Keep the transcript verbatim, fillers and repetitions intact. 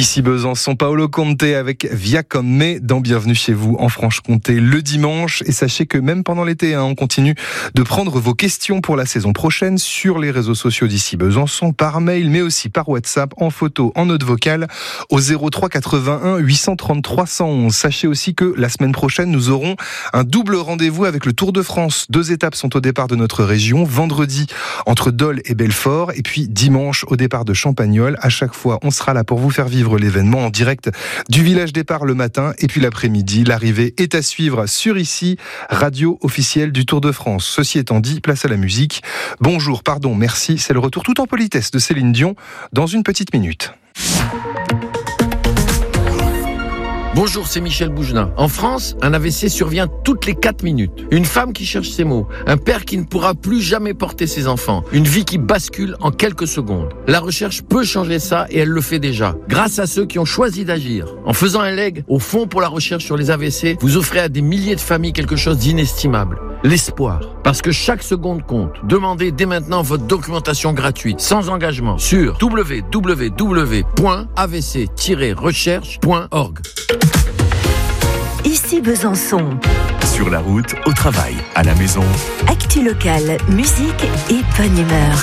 Ici Besançon, Paolo Conte avec Via Con Me dans Bienvenue chez vous en Franche-Comté le dimanche. Et sachez que même pendant l'été, hein, on continue de prendre vos questions pour la saison prochaine sur les réseaux sociaux d'Ici Besançon, par mail, mais aussi par WhatsApp, en photo, en note vocale au zéro trois quatre-vingt-un huit cent trente-trois cent onze. Sachez aussi que la semaine prochaine, nous aurons un double rendez-vous avec le Tour de France. Deux étapes sont au départ de notre région. Vendredi, entre Dole et Belfort. Et puis dimanche, au départ de Champagnole. À chaque fois, on sera là pour vous faire vivre l'événement en direct du village départ le matin. Et puis l'après-midi, l'arrivée est à suivre sur ici, radio officielle du Tour de France. Ceci étant dit, place à la musique. Bonjour, pardon, merci. C'est le retour tout en politesse de Céline Dion dans une petite minute. Bonjour, c'est Michel Bougelin. En France, un A V C survient toutes les quatre minutes. Une femme qui cherche ses mots. Un père qui ne pourra plus jamais porter ses enfants. Une vie qui bascule en quelques secondes. La recherche peut changer ça et elle le fait déjà. Grâce à ceux qui ont choisi d'agir. En faisant un leg au Fonds pour la recherche sur les A V C, vous offrez à des milliers de familles quelque chose d'inestimable. L'espoir. Parce que chaque seconde compte. Demandez dès maintenant votre documentation gratuite, sans engagement, sur w w w point a v c tiret recherche point org. Ici Besançon. Sur la route, au travail, à la maison. Actu locale, musique et bonne humeur.